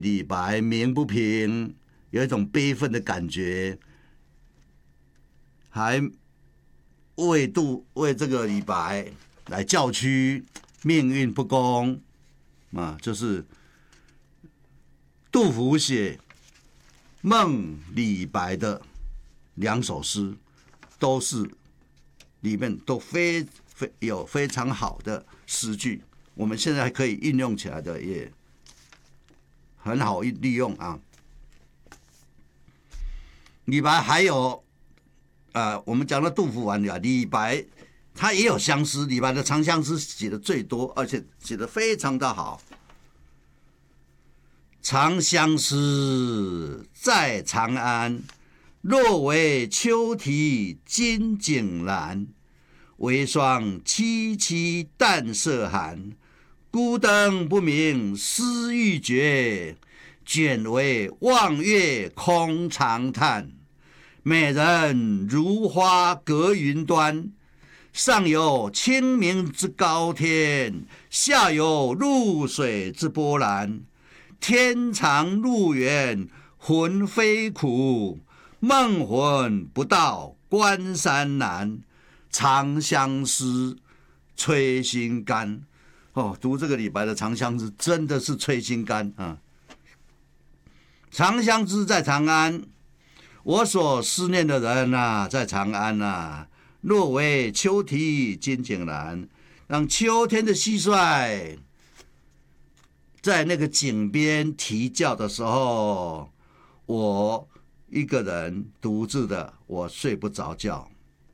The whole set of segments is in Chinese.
李白鸣不平，有一种悲愤的感觉，还为这个李白来叫屈，命运不公啊，就是杜甫写梦李白的2首诗，都是里面都有非常好的诗句，我们现在还可以运用起来的，也很好利用啊。李白还有我们讲到杜甫完了，李白他也有相思，李白的长相思写的最多，而且写的非常的好。长相思，在长安，若为秋啼金井阑。微霜凄凄淡色寒，孤灯不明思欲绝。卷帷望月空长叹，美人如花隔云端。上有清明之高天，下有渌水之波澜。天长路远魂飞苦，梦魂不到关山难。长相思，催心肝。读这个李白的长相思，真的是催心肝啊！长相思在长安，我所思念的人啊，在长安啊。若为秋啼金井阑，让秋天的蟋蟀在那个井边啼叫的时候，我一个人独自的，我睡不着觉。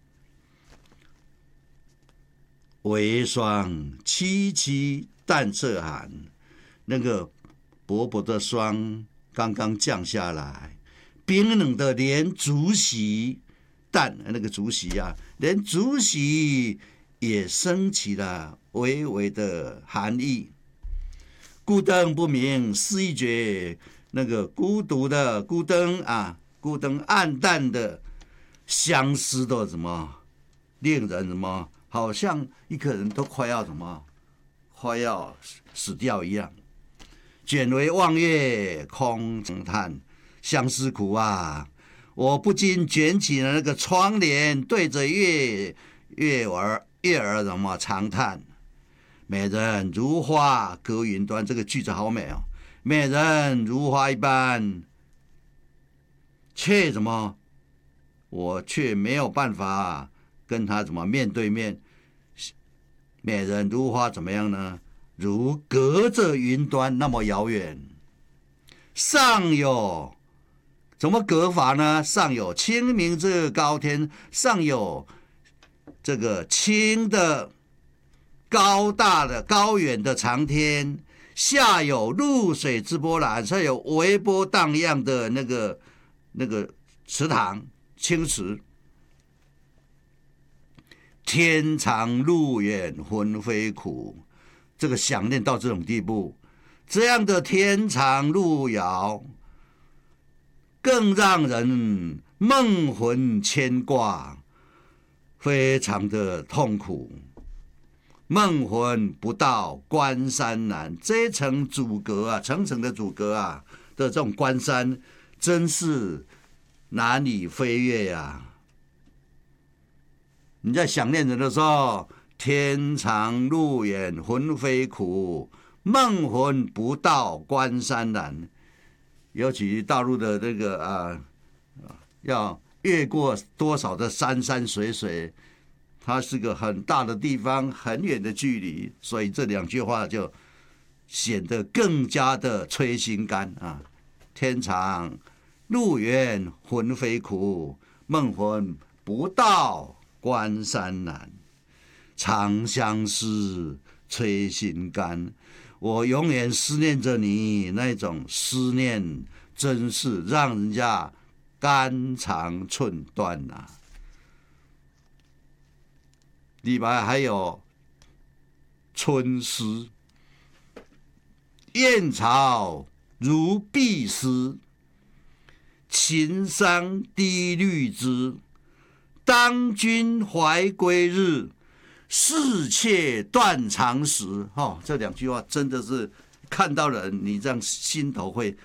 微霜凄凄淡色寒，那个薄薄的霜刚刚降下来，冰冷的连竹席那个竹席啊，连竹席也升起了微微的寒意。孤灯不明思欲绝，那个孤独的孤灯啊，孤灯暗淡的相思的什么，令人什么，好像一个人都快要死掉一样。卷帷望月空长叹，相思苦啊！我不禁卷起了那个窗帘，对着月儿什么长叹。美人如花隔云端，这个句子好美哦。美人如花一般，却什么？我却没有办法跟她怎么面对面。美人如花怎么样呢？如隔着云端那么遥远。上有怎么隔法呢？上有清明之高天，上有这个清的高大的高远的长天，下有渌水之波澜，上有微波荡漾的那个池塘清池。天长路远魂飞苦，这个想念到这种地步，这样的天长路遥，更让人梦魂牵挂，非常的痛苦。梦魂不到关山难，这层阻隔啊，层层的阻隔啊的这种关山，真是难以飞越呀。你在想念人的时候，天长路远魂飞苦，梦魂不到关山难。尤其大陆的这个要越过多少的山山水水，它是个很大的地方，很远的距离，所以这2句话就显得更加的催心肝啊！天长路远魂飞苦，梦魂不到关山难。长相思，催心肝。我永远思念着你，那种思念真是让人家肝肠寸断啊！李白还有春诗：燕巢如碧丝，秦桑低绿枝。当君怀归日，士妾断肠时。这2句话真的是看到人，你这样心头会